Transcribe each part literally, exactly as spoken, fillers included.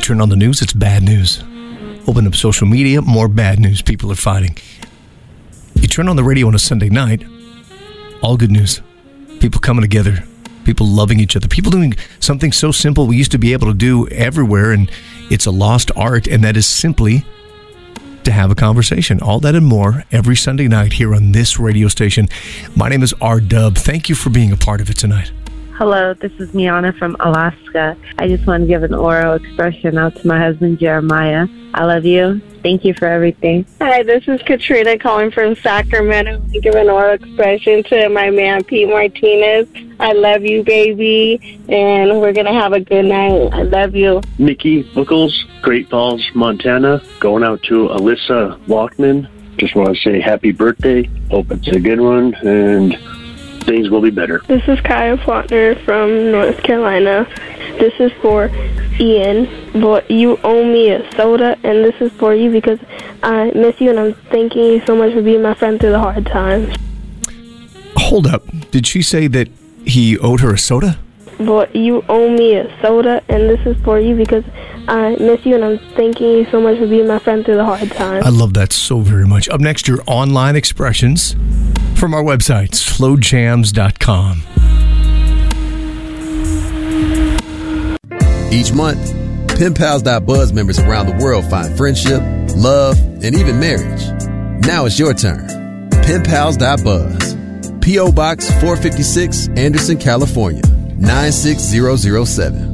turn on the news, it's bad news. Open up social media, more bad news. People are fighting. You turn on the radio on a Sunday night, all good news. People coming together, people loving each other, people doing something so simple we used to be able to do everywhere, and it's a lost art, and that is simply to have a conversation. All that and more every Sunday night here on this radio station. My name is R-Dub. Thank you for being a part of it tonight. Hello, this is Miana from Alaska. I just want to give an oral expression out to my husband, Jeremiah. I love you. Thank you for everything. Hi, this is Katrina calling from Sacramento. I give an oral expression to my man, Pete Martinez. I love you, baby, and we're going to have a good night. I love you. Nikki Buckles, Great Falls, Montana. Going out to Alyssa Walkman. Just want to say happy birthday. Hope it's a good one, and things will be better. This is Kaya Faulkner from North Carolina. This is for Ian. But you owe me a soda, and this is for you because I miss you, and I'm thanking you so much for being my friend through the hard times. Hold up. Did she say that he owed her a soda? But you owe me a soda, and this is for you because I miss you, and I'm thanking you so much for being my friend through the hard times. I love that so very much. Up next, your online expressions from our website, slow jams dot com. Each month, Pen Pals dot buzz members around the world find friendship, love, and even marriage. Now it's your turn. Pen Pals dot buzz. P O. Box four fifty-six, Anderson, California, nine six zero zero seven.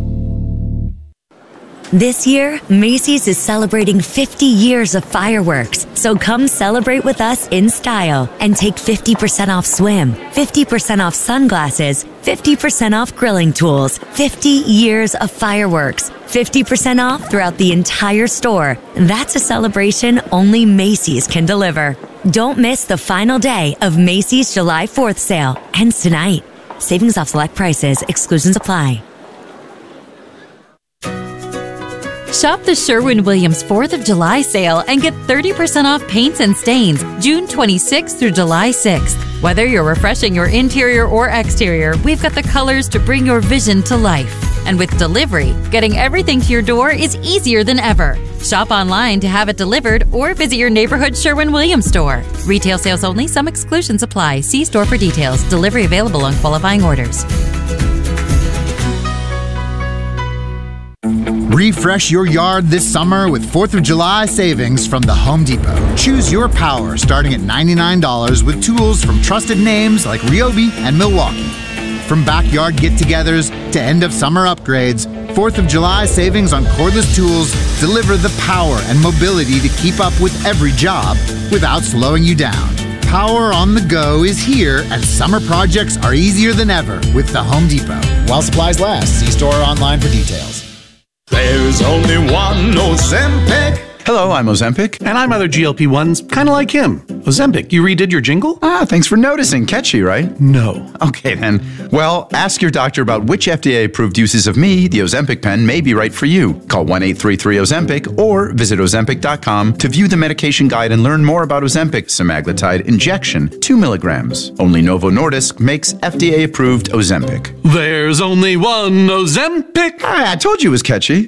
This year, Macy's is celebrating fifty years of fireworks. So come celebrate with us in style and take fifty percent off swim, fifty percent off sunglasses, fifty percent off grilling tools, fifty years of fireworks, fifty percent off throughout the entire store. That's a celebration only Macy's can deliver. Don't miss the final day of Macy's July fourth sale. Ends tonight. Savings off select prices. Exclusions apply. Shop the Sherwin-Williams fourth of July sale and get thirty percent off paints and stains June twenty-sixth through July sixth. Whether you're refreshing your interior or exterior, we've got the colors to bring your vision to life. And with delivery, getting everything to your door is easier than ever. Shop online to have it delivered or visit your neighborhood Sherwin-Williams store. Retail sales only. Some exclusions apply. See store for details. Delivery available on qualifying orders. Refresh your yard this summer with fourth of July savings from the Home Depot. Choose your power starting at ninety-nine dollars with tools from trusted names like Ryobi and Milwaukee. From backyard get-togethers to end-of-summer upgrades, fourth of July savings on cordless tools deliver the power and mobility to keep up with every job without slowing you down. Power on the go is here, and summer projects are easier than ever with the Home Depot. While supplies last, see store or online for details. There's only one Ozempic. Hello, I'm Ozempic. And I'm other G L P ones, kind of like him. Ozempic, you redid your jingle? Ah, thanks for noticing. Catchy, right? No. Okay, then. Well, ask your doctor about which F D A-approved uses of me, the Ozempic pen, may be right for you. Call one eight three three Ozempic or visit Ozempic dot com to view the medication guide and learn more about Ozempic semaglutide injection, two milligrams. Only Novo Nordisk makes F D A-approved Ozempic. There's only one Ozempic. Ah, I told you it was catchy.